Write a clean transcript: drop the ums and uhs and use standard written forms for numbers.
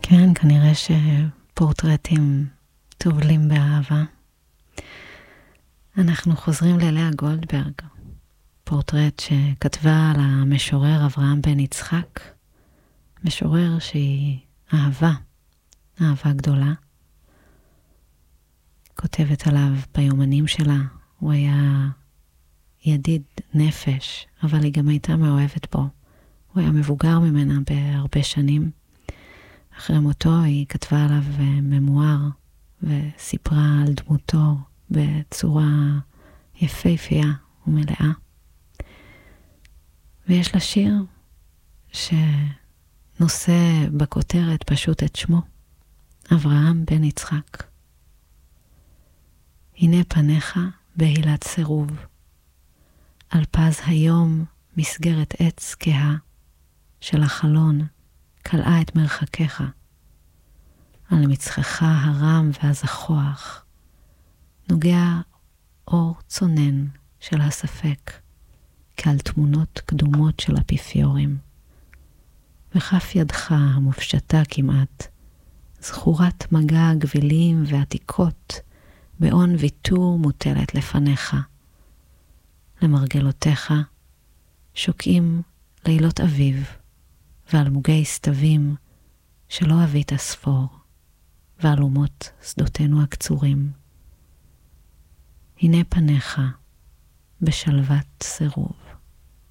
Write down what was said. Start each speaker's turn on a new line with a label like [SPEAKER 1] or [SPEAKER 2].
[SPEAKER 1] כן, כנראה שפורטרטים טובלים באהבה. אנחנו חוזרים ללאה גולדברג, פורטרט שכתבה על המשורר אברהם בן יצחק, משורר שהיא אהבה גדולה. כותבת עליו ביומנים שלה, הוא היה ידיד נפש, אבל היא גם הייתה מאוהבת בו. הוא היה מבוגר ממנה בהרבה שנים. אחרי מותו היא כתבה עליו ממואר, וסיפרה על דמותו בצורה יפהפייה ומלאה. ויש לה שיר שנושא בכותרת פשוט את שמו, אברהם בן יצחק. הנה פניך בהילת סירוב, על פז היום מסגרת עץ כהה, של החלון קלעה את מרחקיך, על מצחך הרם והזכוח, נוגע אור צונן של הספק, כעל תמונות קדומות של אפיפיורים, וכף ידך המופשטה כמעט, זכורת מגע גבילים ועתיקות, בעון ויתור מוטלת לפניך. למרגלותיך שוקעים לילות אביב, ואלמוגי סתבים שלא אבית ספור, ואלומות שדותינו הקצורים. הנה פניך בשלוות סירוב.